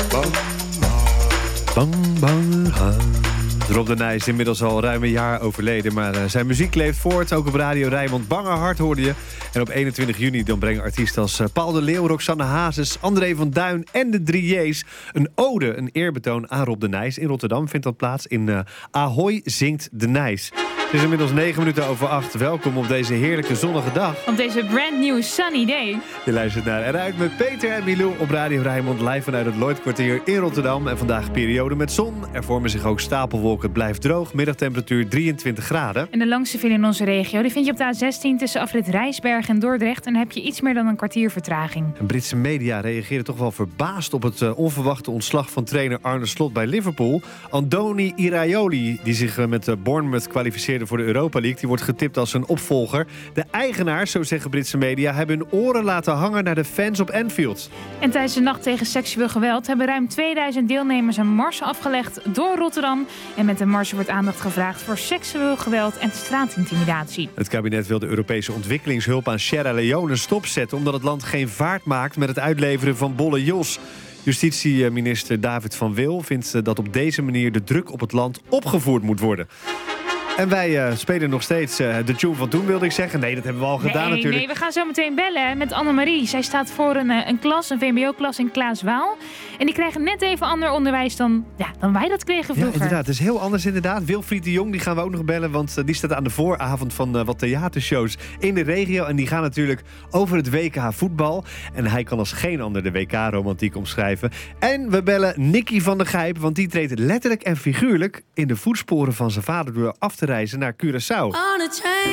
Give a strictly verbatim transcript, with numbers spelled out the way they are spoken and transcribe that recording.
Bang, bang, ha. Rob de Nijs is inmiddels al ruim een jaar overleden, maar uh, zijn muziek leeft voort. Ook op Radio Rijnmond. Bange Hart hoorde je. En op eenentwintig juni dan brengen artiesten als uh, Paul de Leeuw, Roxanne Hazes, André van Duin en de drie J's een ode, een eerbetoon aan Rob de Nijs. In Rotterdam vindt dat plaats in uh, Ahoy zingt de Nijs. Het is inmiddels negen minuten over acht. Welkom op deze heerlijke zonnige dag. Op deze brand new sunny day. Je luistert naar Eruit met Peter en Milou op Radio Rijnmond. Live vanuit het Lloydkwartier in Rotterdam. En vandaag een periode met zon. Er vormen zich ook stapelwolken. Het blijft droog. Middagtemperatuur drieëntwintig graden. En de langste file in onze regio die vind je op de A zestien tussen afrit Rijsberg en Dordrecht. En dan heb je iets meer dan een kwartier vertraging. En Britse media reageren toch wel verbaasd op het uh, onverwachte ontslag van trainer Arne Slot bij Liverpool. Andoni Iraioli, die zich uh, met uh, Bournemouth kwalificeerde voor de Europa League, die wordt getipt als een opvolger. De eigenaars, zo zeggen Britse media, hebben hun oren laten hangen naar de fans op Anfield. En tijdens de nacht tegen seksueel geweld hebben ruim tweeduizend deelnemers een mars afgelegd door Rotterdam. En met de mars wordt aandacht gevraagd voor seksueel geweld en straatintimidatie. Het kabinet wil de Europese ontwikkelingshulp aan Sierra Leone stopzetten omdat het land geen vaart maakt met het uitleveren van Bolle Jos. Justitieminister David van Wil vindt dat op deze manier de druk op het land opgevoerd moet worden. En wij uh, spelen nog steeds uh, de tune van toen, wilde ik zeggen. Nee, dat hebben we al gedaan nee, natuurlijk. Nee, we gaan zo meteen bellen met Annemarie. Zij staat voor een, uh, een klas, een V M B O-klas in Klaaswaal. En die krijgen net even ander onderwijs dan, ja, dan wij dat kregen vroeger. Ja, inderdaad. Het is heel anders inderdaad. Wilfried de Jong, die gaan we ook nog bellen. Want uh, die staat aan de vooravond van uh, wat theatershows in de regio. En die gaan natuurlijk over het W K voetbal. En hij kan als geen ander de W K-romantiek omschrijven. En we bellen Nicky van der Gijp. Want die treedt letterlijk en figuurlijk in de voetsporen van zijn vader door af te reizen naar Curaçao.